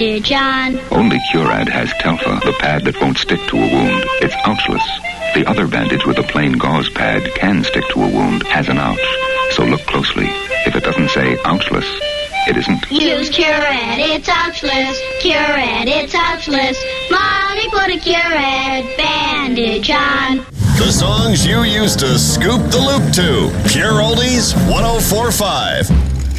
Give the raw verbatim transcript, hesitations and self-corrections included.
bandage on. Only Curad has Telfa, the pad that won't stick to a wound. It's ouchless. The other bandage with a plain gauze pad can stick to a wound, has an ouch. So look closely. If it doesn't say ouchless, it isn't. Use Curad, it's ouchless. Curad, it's ouchless. Mommy put a Curad bandage on. The songs you used to scoop the loop to. Pure Oldies one oh four point five.